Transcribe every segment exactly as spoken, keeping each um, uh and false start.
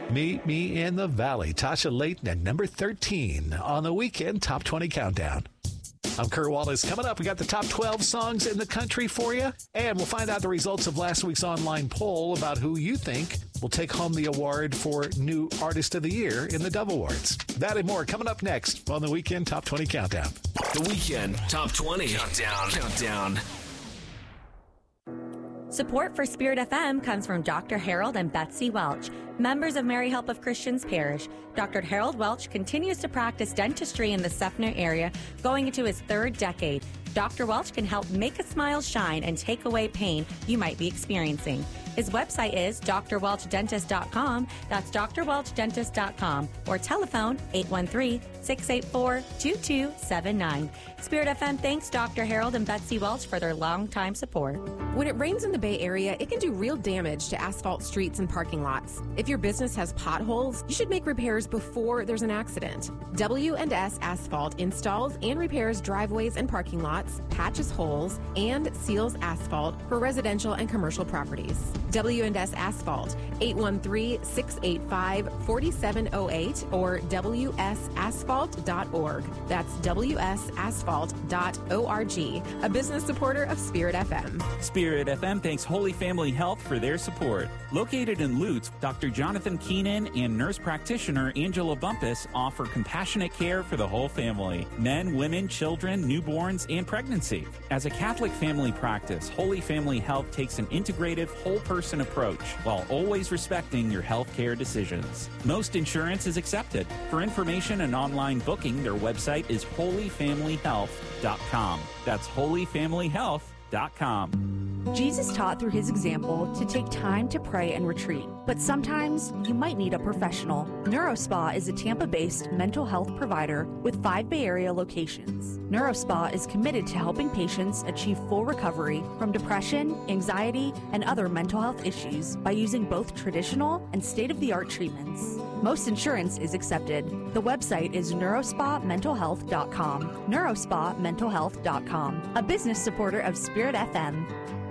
Meet Me in the Valley. Tasha Layton at number thirteen on the Weekend Top twenty Countdown. I'm Kurt Wallace. Coming up, we got the top twelve songs in the country for you. And we'll find out the results of last week's online poll about who you think will take home the award for New Artist of the Year in the Dove Awards. That and more coming up next on the Weekend Top twenty Countdown. The Weekend Top twenty Countdown. Countdown. Support for Spirit F M comes from Doctor Harold and Betsy Welch, members of Mary Help of Christians Parish. Doctor Harold Welch continues to practice dentistry in the Seffner area, going into his third decade. Doctor Welch can help make a smile shine and take away pain you might be experiencing. His website is d r welch dentist dot com. That's d r welch dentist dot com. Or telephone eight one three, six eight four, two two seven nine. Spirit F M thanks Doctor Harold and Betsy Welch for their longtime support. When it rains in the Bay Area, it can do real damage to asphalt streets and parking lots. If your business has potholes, you should make repairs before there's an accident. W and S Asphalt installs and repairs driveways and parking lots, patches holes, and seals asphalt for residential and commercial properties. W and S Asphalt, eight one three, six eight five, four seven zero eight or w s asphalt dot org. That's w s asphalt dot org, a business supporter of Spirit F M. Spirit F M thanks Holy Family Health for their support. Located in Lutz, Doctor Jonathan Keenan and nurse practitioner Angela Bumpus offer compassionate care for the whole family, men, women, children, newborns, and pregnancy. As a Catholic family practice, Holy Family Health takes an integrative, whole person approach while always respecting your health care decisions. Most insurance is accepted. For information and online booking, their website is holy family health dot com. That's holy family health dot com. Jesus taught through his example to take time to pray and retreat, but sometimes you might need a professional. NeuroSpa is a Tampa-based mental health provider with five Bay Area locations. NeuroSpa is committed to helping patients achieve full recovery from depression, anxiety, and other mental health issues by using both traditional and state-of-the-art treatments. Most insurance is accepted. The website is neurospa mental health dot com. neurospa mental health dot com, a business supporter of Spirit F M.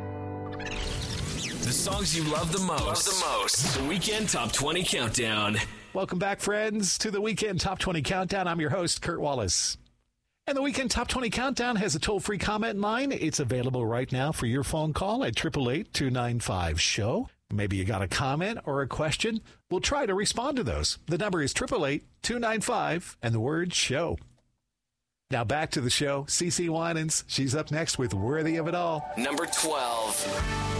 The songs you love the most. Love the most. The Weekend Top twenty Countdown. Welcome back, friends, to the Weekend Top twenty Countdown. I'm your host, Kurt Wallace. And the Weekend Top twenty Countdown has a toll-free comment line. It's available right now for your phone call at eight eight eight, two nine five, S H O W. Maybe you got a comment or a question. We'll try to respond to those. The number is eight eight eight, two nine five and the word SHOW. Now back to the show. CeCe Winans. She's up next with Worthy of It All. Number twelve.